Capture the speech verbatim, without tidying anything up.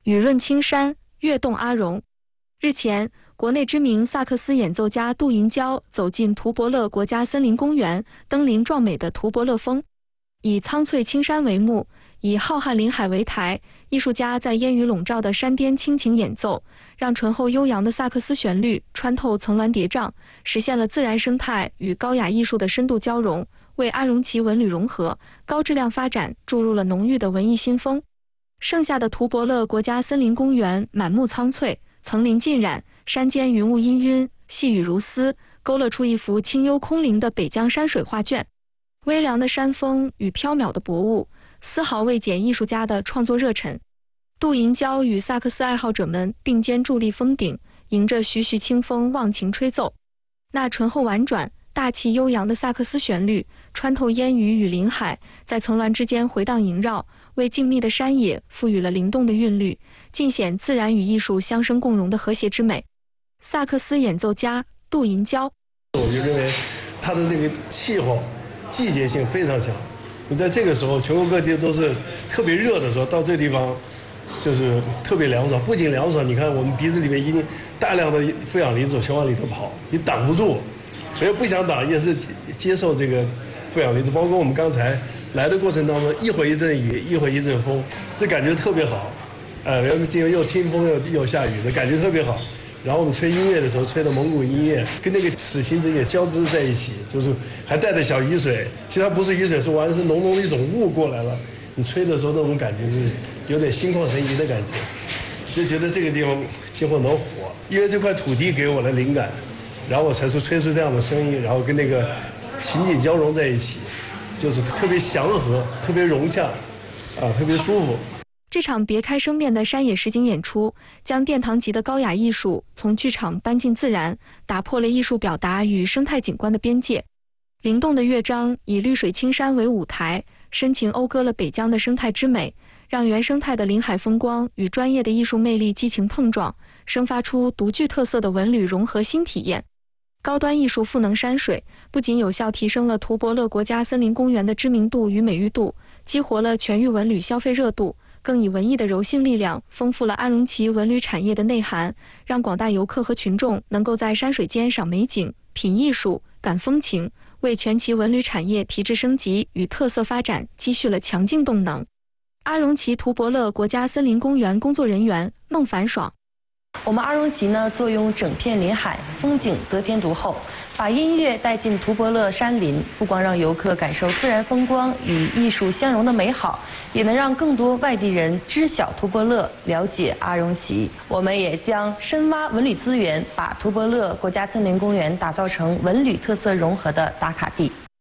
雨润青山，跃动阿荣。日前，国内知名萨克斯演奏家杜银娇走进图伯勒国家森林公园，登临壮美的图伯勒峰。以苍翠青山为幕，以浩瀚林海为台，艺术家在烟雨笼罩的山巅倾情演奏，让醇厚悠扬的萨克斯旋律穿透层峦叠嶂，实现了自然生态与高雅艺术的深度交融，为阿荣旗文旅融合、高质量发展注入了浓郁的文艺新风。盛夏的图伯勒国家森林公园满目苍翠，层林尽染，山间云雾氤氲，细雨如丝，勾勒出一幅清幽空灵的北疆山水画卷。微凉的山峰与缥缈的薄雾，丝毫未减艺术家的创作热忱。杜银娇与萨克斯爱好者们并肩伫立峰顶，迎着徐徐清风忘情吹奏。那醇厚婉转、大气悠扬的萨克斯旋律，穿透烟雨与林海，在层峦之间回荡萦绕，为静谧的山野赋予了灵动的韵律，尽显自然与艺术相生共荣的和谐之美。萨克斯演奏家杜银娇， 我就认为他的那个气候季节性非常强，你在这个时候全国各地都是特别热的时候，到这地方就是特别凉爽。不仅凉爽，你看我们鼻子里面一定大量的负氧离子全往里头跑，你挡不住，所以不想挡也是接受这个负氧离子。包括我们刚才来的过程当中，一会儿一阵雨，一会儿一阵风，这感觉特别好。呃，又又听风又又下雨的感觉特别好。然后我们吹音乐的时候，吹的蒙古音乐跟那个此情此景交织在一起，就是还带着小雨水。其实它不是雨水，是完全是浓浓的一种雾过来了。你吹的时候那种感觉是有点心旷神怡的感觉，就觉得这个地方今后能火，因为这块土地给我的灵感，然后我才是吹出这样的声音，然后跟那个情景交融在一起，就是特别祥和，特别融洽，啊，特别舒服。 这场别开生面的山野实景演出，将殿堂级的高雅艺术从剧场搬进自然，打破了艺术表达与生态景观的边界。灵动的乐章以绿水青山为舞台，深情讴歌了北疆的生态之美，让原生态的林海风光与专业的艺术魅力激情碰撞，生发出独具特色的文旅融合新体验。高端艺术赋能山水，不仅有效提升了图伯勒国家森林公园的知名度与美誉度，激活了全域文旅消费热度，更以文艺的柔性力量丰富了阿荣旗文旅产业的内涵，让广大游客和群众能够在山水间赏美景、品艺术、感风情，为全旗文旅产业提质升级与特色发展积蓄了强劲动能。阿荣旗图伯勒国家森林公园工作人员孟凡爽， 我们阿荣旗呢，坐拥整片林海，风景得天独厚，把音乐带进图伯勒山林，不光让游客感受自然风光与艺术相融的美好，也能让更多外地人知晓图伯勒，了解阿荣旗。我们也将深挖文旅资源，把图伯勒国家森林公园打造成文旅特色融合的打卡地。